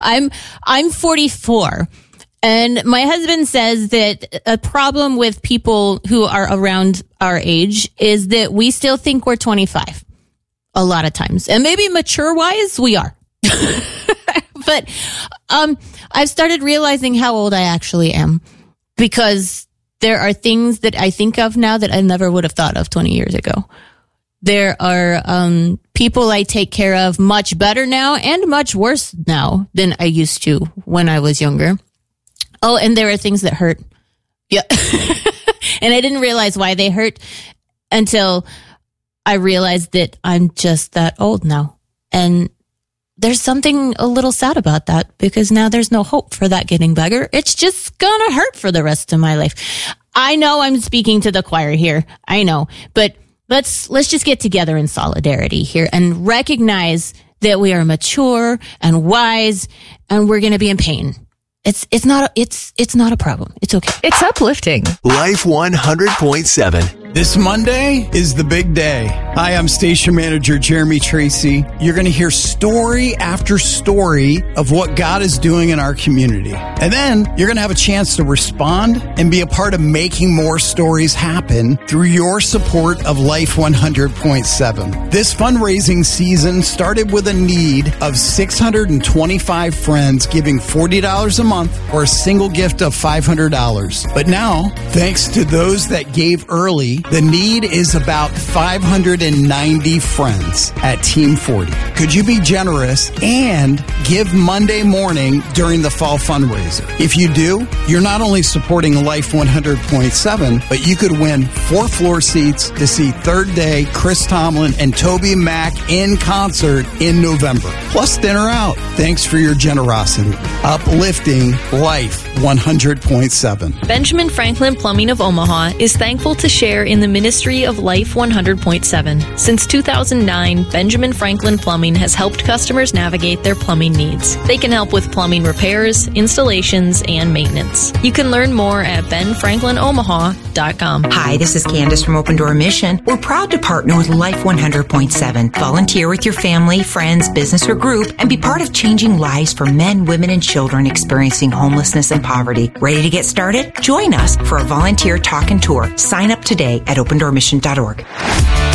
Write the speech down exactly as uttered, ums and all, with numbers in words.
I'm I'm forty-four. And my husband says that a problem with people who are around our age is that we still think we're twenty-five a lot of times. And maybe mature wise, we are. But um, I've started realizing how old I actually am, because there are things that I think of now that I never would have thought of twenty years ago. There are um, people I take care of much better now and much worse now than I used to when I was younger. Oh, and there are things that hurt. Yeah. And I didn't realize why they hurt until I realized that I'm just that old now. And there's something a little sad about that, because now there's no hope for that getting better. It's just gonna hurt for the rest of my life. I know I'm speaking to the choir here. I know. But let's let's just get together in solidarity here and recognize that we are mature and wise, and we're going to be in pain. It's it's not it's it's not a problem. It's okay. It's uplifting. Life one hundred point seven. This Monday is the big day. Hi, I'm station manager Jeremy Tracy. You're going to hear story after story of what God is doing in our community. And then you're going to have a chance to respond and be a part of making more stories happen through your support of Life one hundred point seven. This fundraising season started with a need of six hundred twenty-five friends giving forty dollars a month or a single gift of five hundred dollars. But now, thanks to those that gave early, the need is about five hundred ninety friends at Team forty. Could you be generous and give Monday morning during the fall fundraiser? If you do, you're not only supporting Life one hundred point seven, but you could win four floor seats to see Third Day, Chris Tomlin, and Toby Mac in concert in November. Plus dinner out. Thanks for your generosity. Uplifting Life one hundred point seven. Benjamin Franklin Plumbing of Omaha is thankful to share in the ministry of Life one hundred point seven. Since two thousand nine, Benjamin Franklin Plumbing has helped customers navigate their plumbing needs. They can help with plumbing repairs, installations, and maintenance. You can learn more at ben franklin omaha dot com. Hi, this is Candace from Open Door Mission. We're proud to partner with Life one hundred point seven. Volunteer with your family, friends, business, or group, and be part of changing lives for men, women, and children experiencing homelessness and poverty. Ready to get started? Join us for a volunteer talk and tour. Sign up today at open door mission dot org.